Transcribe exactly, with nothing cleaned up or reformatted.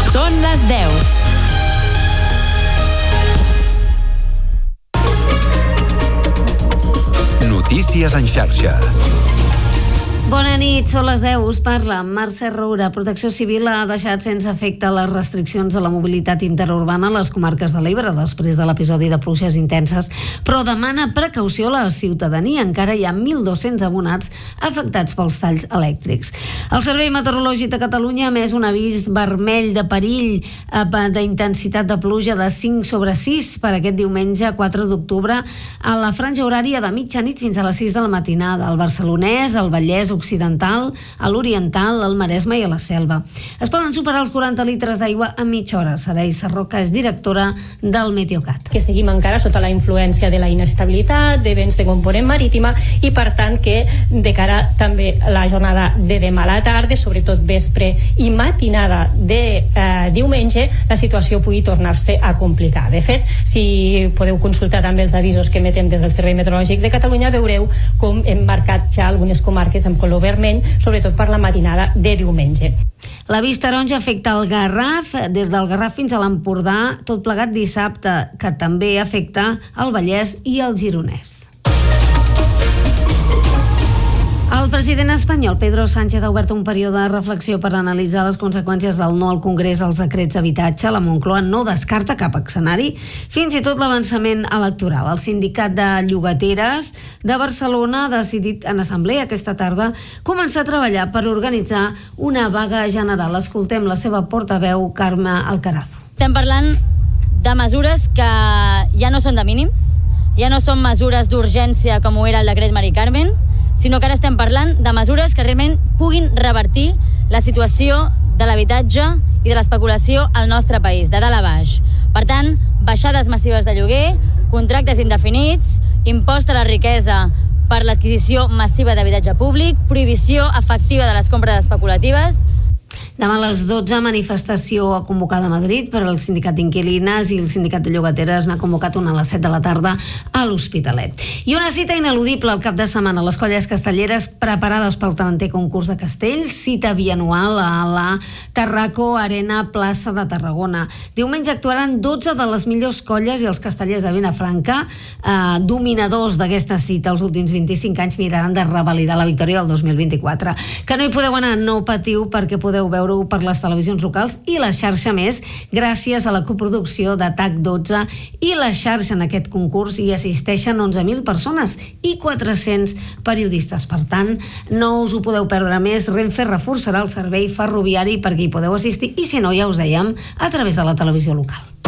Són les deu. Notícies en xarxa. Bona nit, són les deu, us parla Mercè Roura. Protecció Civil ha deixat sense efecte les restriccions a la mobilitat interurbana a les comarques de l'Ebre després de l'episodi de pluges intenses, però demana precaució a la ciutadania. Encara hi ha mil dos-cents abonats afectats pels talls elèctrics. El Servei Meteorològic de Catalunya ha emès un avís vermell de perill d'intensitat de pluja de cinc sobre sis per aquest diumenge quatre d'octubre a la franja horària de mitjanit fins a les sis de la matinada, al Barcelonès, al Vallès Occidental, a l'Oriental, al Maresme i a la Selva. Es poden superar els quaranta litres d'aigua en mitja hora. Saray Sarroca és directora del Meteocat. Que seguim encara sota la influència de la inestabilitat, de vents de component marítima i, per tant, que de cara també a la jornada de demà a la tarda, sobretot vespre i matinada de eh, diumenge, la situació pugui tornar-se a complicar. De fet, si podeu consultar també els avisos que emetem des del Servei Meteorològic de Catalunya, veureu com hem marcat ja algunes comarques amb color vermell, sobretot per la matinada de diumenge. L'avís taronja afecta el Garraf, des del Garraf fins a l'Empordà, tot plegat dissabte, que també afecta el Vallès i el Gironès. El president espanyol, Pedro Sánchez, ha obert un període de reflexió per analitzar les conseqüències del no al Congrés dels decrets d'habitatge. La Moncloa no descarta cap escenari, fins i tot l'avançament electoral. El sindicat de llogateres de Barcelona ha decidit en assemblea aquesta tarda començar a treballar per organitzar una vaga general. Escoltem la seva portaveu, Carme Alcaraz. Estem parlant de mesures que ja no són de mínims, ja no són mesures d'urgència com ho era el decret Mari Carmen, sinó que ara estem parlant de mesures que realment puguin revertir la situació de l'habitatge i de l'especulació al nostre país, de dalt a baix. Per tant, baixades massives de lloguer, contractes indefinits, impost a la riquesa per l'adquisició massiva d'habitatge públic, prohibició efectiva de les compres especulatives. Demà a les dotze, manifestació convocada a Madrid per al sindicat d'inquilines i el sindicat de llogateres n'ha convocat una a les set de la tarda a l'Hospitalet. I una cita ineludible al cap de setmana. Les colles castelleres preparades pel trentè concurs de castells, cita bianual a la Tarraco Arena Plaça de Tarragona. Diumenge actuaran dotze de les millors colles i els castellers de Vilafranca, eh, dominadors d'aquesta cita els últims vint-i-cinc anys, miraran de revalidar la victòria del dos mil vint-i-quatre. Que no hi podeu anar, no patiu, perquè podeu veure per les televisions locals i la xarxa més, gràcies a la coproducció de T A C dotze i la xarxa. En aquest concurs hi assisteixen onze mil persones i quatre-cents periodistes. Per tant, no us ho podeu perdre més. Renfe reforçarà el servei ferroviari perquè hi podeu assistir i, si no, ja us dèiem, a través de la televisió local.